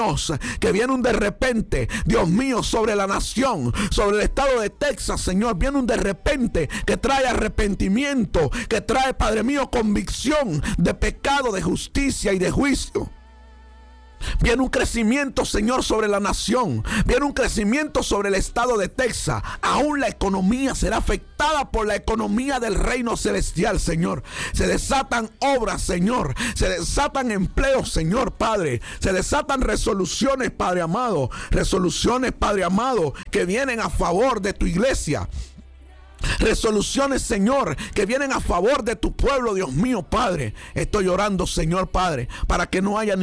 que viene un de repente, Dios mío, sobre la nación, sobre el estado de Texas, Señor. Viene un de repente que trae arrepentimiento, que trae, Padre mío, convicción de pecado, de justicia y de juicio. Viene un crecimiento, Señor, sobre la nación. Viene un crecimiento sobre el estado de Texas. Aún la economía será afectada por la economía del reino celestial, Señor. Se desatan obras, Señor. Se desatan empleos, Señor, Padre. Se desatan resoluciones, Padre amado. Resoluciones, Padre amado, que vienen a favor de tu iglesia. Resoluciones, Señor, que vienen a favor de tu pueblo, Dios mío, Padre. Estoy orando, Señor, Padre, para que no haya